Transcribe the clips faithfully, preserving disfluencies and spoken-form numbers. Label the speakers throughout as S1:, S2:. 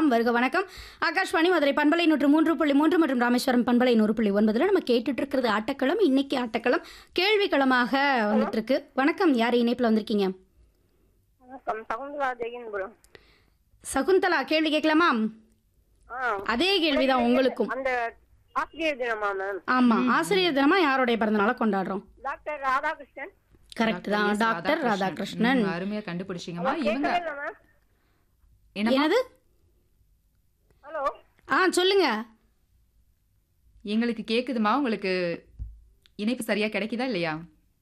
S1: பேசலாம். வருக வணக்கம். ஆகாஷ்வாணி மதுரை பண்பலை நூற்று மூன்று புள்ளி மூன்று மற்றும் ராமேஸ்வரம் பண்பலை நூறு புள்ளி ஒன்பதுல நம்ம கேட்டுட்டு இருக்கிறது ஆட்டக்களம். இன்னைக்கு ஆட்டக்களம் கேள்விக்களமாக வந்துட்டு இருக்கு. வணக்கம், யார் இணைப்புல வந்திருக்கீங்க?
S2: வணக்கம், சகுந்தலா ஜெயின்புரம்.
S1: சகுந்தலா, கேள்வி கேட்கலாமா?
S2: ஆ,
S1: அதே கேள்விதான் உங்களுக்கும்.
S2: அந்த ஆசிரியர் தினமா மேம்?
S1: ஆமா, ஆசிரியர் தினமா யாருடைய பிறந்தநாளை கொண்டாடுறோம்?
S2: டாக்டர் ராதாகிருஷ்ணன்.
S1: கரெக்ட் தான்,
S3: எஸ்.
S1: டாக்டர் ராதாகிருஷ்ணன்.
S3: ம், அருமையா கண்டுபிடிச்சீங்கம்மா. இவங்க
S2: கேட்கவே இல்ல மேம்.
S3: என்னம்மா?
S1: என்னது?
S2: ஹலோ,
S1: ஆ சொல்லுங்க.
S3: எங்களுக்கு கேக்குதுமா. உங்களுக்கு இணைப்பு சரியா கிடைக்குதா இல்லையா?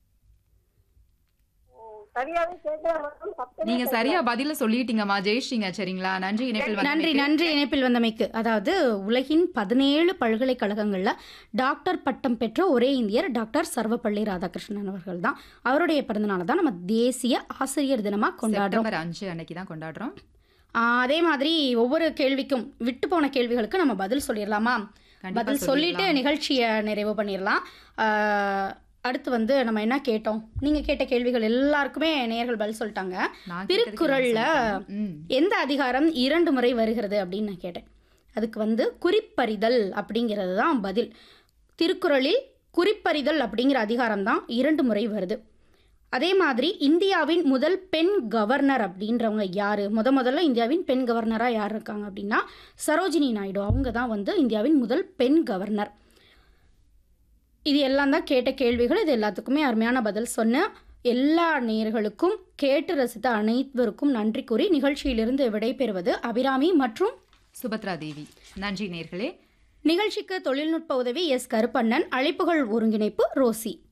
S2: சரியாவே கேட்கல மேம். சத்தமே
S3: நீங்க சரியா பதில சொல்லிட்டீங்கம்மா, ஜெயிச்சிட்டீங்க. சரிங்களா, நன்றி இணைப்பில்
S1: நன்றி
S3: வந்தமைக்கு.
S1: நன்றி இணைப்பில் வந்தமைக்கு. அதாவது உலகின் பதினேழு பல்கலைக்கழகங்கள்ல டாக்டர் பட்டம் பெற்ற ஒரே இந்தியர் டாக்டர் சர்வப்பள்ளி ராதாகிருஷ்ணன் அவர்கள் தான். அவருடைய பிறந்தநாளை தான் நம்ம தேசிய ஆசிரியர் தினமா கொண்டாடுறோம்.
S3: செப்டம்பர் அஞ்சு அன்னைக்கு தான் கொண்டாடுறோம்.
S1: ஆஹ் அதே மாதிரி ஒவ்வொரு கேள்விக்கும் விட்டு போன கேள்விகளுக்கு நம்ம பதில் சொல்லிடலாமா?
S3: கண்டிப்பா
S1: பதில் சொல்லிட்டு
S3: சொல்லிடலாம்.
S1: நிகழ்ச்சியை நிறைவு பண்ணிடலாம். ஆஹ் அடுத்து வந்து நம்ம என்ன கேட்டோம்? நீங்க கேட்ட கேள்விகள் எல்லாருக்குமே நேயர்கள் பதில் சொல்லிட்டாங்க.
S3: நான்
S1: திருக்குறள்ல
S3: கேட்டதுக்கு ம்.
S1: எந்த அதிகாரம் இரண்டு முறை வருகிறது அப்படின்னு நான் கேட்டேன். அதுக்கு வந்து குறிப்பறிதல் அப்படிங்கிறது தான் பதில். திருக்குறளில் குறிப்பறிதல் அப்படிங்கிற அதிகாரம் தான் இரண்டு முறை வருது. அதே மாதிரி இந்தியாவின் முதல் பெண் கவர்னர் அப்படின்றவங்க யாரு? முத முதல்ல இந்தியாவின் பெண் கவர்னராக யார் இருக்காங்க அப்படின்னா சரோஜினி நாயுடு. அவங்க தான் வந்து இந்தியாவின் முதல் பெண் கவர்னர். இது எல்லாம் தான் கேட்ட கேள்விகள். இது எல்லாத்துக்குமே அருமையான பதில் சொன்ன எல்லா நேயர்களுக்கும், கேட்டு ரசித்த அனைவருக்கும் நன்றி கூறி நிகழ்ச்சியிலிருந்து விடைபெறுவது அபிராமி மற்றும்
S3: சுபத்ரா தேவி. நன்றி நேர்களே.
S1: நிகழ்ச்சிக்கு தொழில்நுட்ப உதவி எஸ் கருப்பண்ணன், அழைப்புகள் ஒருங்கிணைப்பு ரோசி.